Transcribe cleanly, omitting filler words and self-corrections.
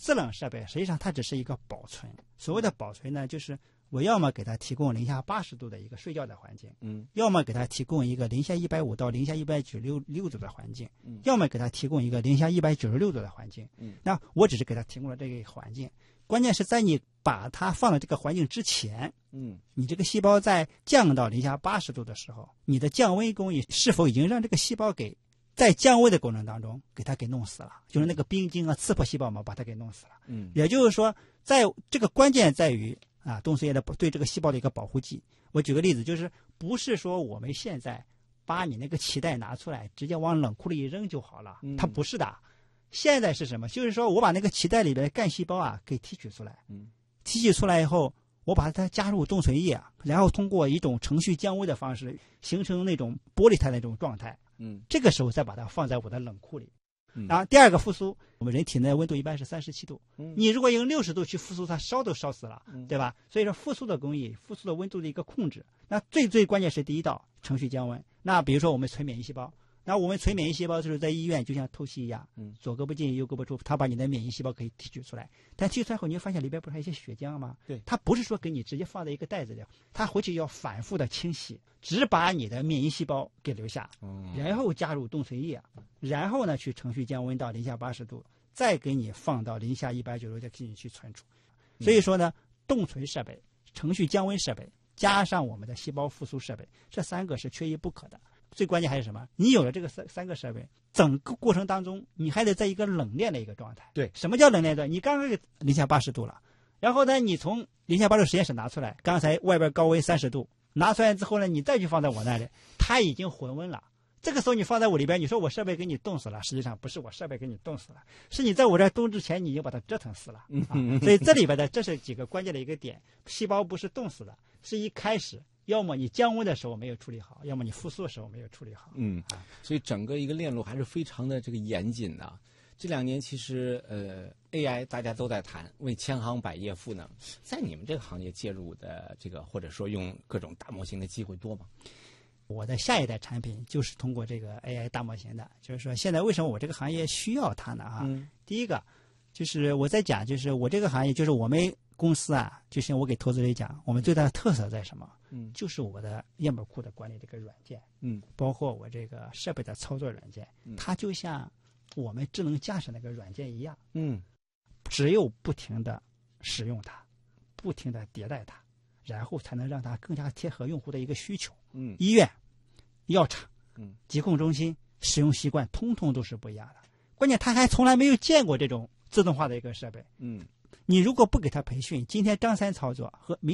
制冷设备实际上它只是一个保存。所谓的保存呢，就是我要么给它提供零下80度的一个睡觉的环境，要么给它提供一个零下150到零下196度的环境，要么给它提供一个零下196度的环境。那我只是给它提供了这个环境，关键是在你把它放到这个环境之前，你这个细胞在降到零下80度的时候，你的降温工艺是否已经让这个细胞给在降温的过程当中给它给弄死了，就是那个冰晶啊、刺破细胞膜把它给弄死了。也就是说，在这个关键在于冻髓液的对这个细胞的一个保护剂。我举个例子，就是不是说我们现在把你那个脐带拿出来直接往冷库里一扔就好了，它不是的。现在是什么？就是说我把那个脐带里边的干细胞给提取出来，提取出来以后，我把它加入冻髓液，然后通过一种程序降温的方式形成那种玻璃态的那种状态。这个时候再把它放在我的冷库里。然后第二个复苏，我们人体内温度一般是37度，你如果用60度去复苏，它烧都烧死了，对吧？所以说复苏的工艺，复苏的温度的一个控制，那最关键是第一道程序降温。那比如说我们存免疫细胞，那我们存免疫细胞就是在医院就像透析一样，左胳膊进右胳膊出，它把你的免疫细胞可以提取出来。但提取出来后，你会发现里边不是还有一些血浆吗？对，它不是说给你直接放在一个袋子里，它回去要反复的清洗，只把你的免疫细胞给留下，然后加入冻髓液，然后呢去程序降温到零下80度，再给你放到零下190度再给你去存储。所以说呢，冻存设备、程序降温设备加上我们的细胞复苏设备，这3个是缺一不可的。最关键还是什么？你有了这个三个设备，整个过程当中你还得在一个冷链的一个状态。对，什么叫冷链的？你刚刚给零下80度了，然后呢，你从零下80度实验室拿出来，刚才外边高温30度，拿出来之后呢，你再去放在我那里，它已经恒温了。这个时候你放在我里边，你说我设备给你冻死了，实际上不是我设备给你冻死了，是你在我这冻之前你已经把它折腾死了。所以这里边的这是几个关键的一个点，细胞不是冻死的，是一开始要么你降温的时候没有处理好，要么你复苏的时候没有处理好。 所以整个一个链路还是非常的这个严谨的。这2年其实AI 大家都在谈，为千行百业赋能，在你们这个行业介入的这个或者说用各种大模型的机会多吗？ 我的下一代产品就是通过这个 AI 大模型的，就是说现在为什么我这个行业需要它呢？第一个就是我在讲，就是我这个行业，就是我们公司就像我给投资人讲，我们最大的特色在什么？就是我的样本库的管理这个软件，包括我这个设备的操作软件，它就像我们智能驾驶那个软件一样，只有不停的使用它，不停的迭代它，然后才能让它更加贴合用户的一个需求。医院、药厂、疾控中心使用习惯通通都是不一样的。关键他还从来没有见过这种自动化的一个设备。你如果不给他培训，今天张三操作和明